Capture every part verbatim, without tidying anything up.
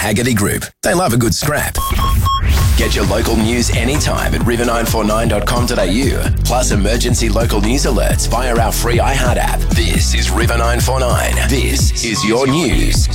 Haggerty Group. They love a good scrap. Get your local news anytime at river nine four nine dot com dot a u. Plus emergency local news alerts via our free iHeart app. This is River nine four nine. This is your news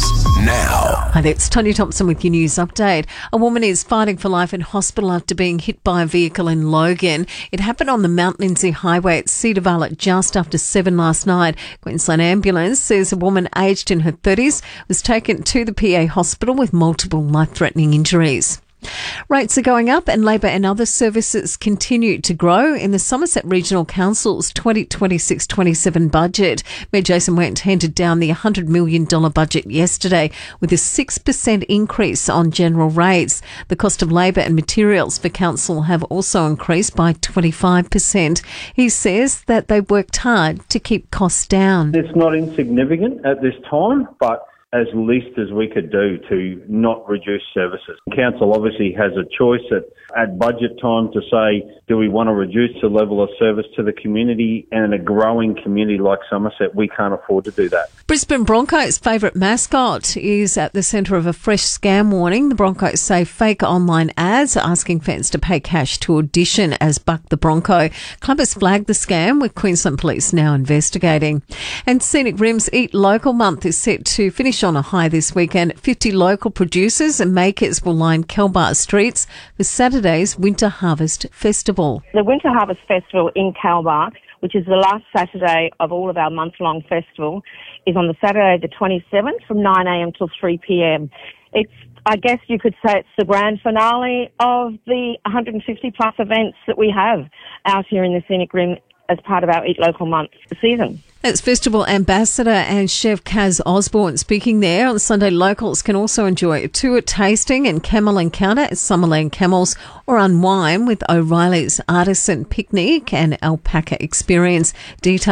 now. Hi, that's Tony Thompson with your news update. A woman is fighting for life in hospital after being hit by a vehicle in Logan. It happened on the Mount Lindesay Highway at Cedar Vale at just after seven last night. Queensland Ambulance says a woman aged in her thirties was taken to the P A hospital with multiple life-threatening injuries. Rates are going up and labour and other services continue to grow in the Somerset Regional Council's twenty twenty-six twenty-seven budget. Mayor Jason Wendt handed down the one hundred million dollars budget yesterday with a six percent increase on general rates. The cost of labour and materials for council have also increased by twenty-five percent. He says that they worked hard to keep costs down. It's not insignificant at this time, but as least as we could do to not reduce services. Council obviously has a choice at, at budget time to say, do we want to reduce the level of service to the community? And in a growing community like Somerset, we can't afford to do that. Brisbane Broncos' favourite mascot is at the centre of a fresh scam warning. The Broncos say fake online ads asking fans to pay cash to audition as Buck the Bronco. Club has flagged the scam, with Queensland Police now investigating. And Scenic Rim's Eat Local Month is set to finish on a high this weekend. fifty local producers and makers will line Kelbar streets for Saturday's Winter Harvest Festival. The Winter Harvest Festival in Kelbar, which is the last Saturday of all of our month-long festival, is on the Saturday the twenty-seventh from nine a m till three p m. It's, I guess you could say it's the grand finale of the one hundred fifty plus events that we have out here in the Scenic Rim as part of our Eat Local Month season. That's Festival Ambassador and Chef Kaz Osborne speaking there. On Sunday, locals can also enjoy a tour, tasting and camel encounter at Summerland Camels, or unwind with O'Reilly's Artisan Picnic and Alpaca Experience. Details